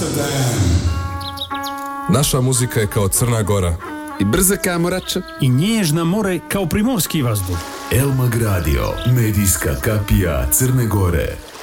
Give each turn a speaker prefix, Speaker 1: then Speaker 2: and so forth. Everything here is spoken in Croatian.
Speaker 1: Naša muzika je kao Crna Gora.
Speaker 2: I brza kamorača.
Speaker 3: I nježna more kao primorski vazduh.
Speaker 4: Elmag Radio, medijska kapija Crne Gore.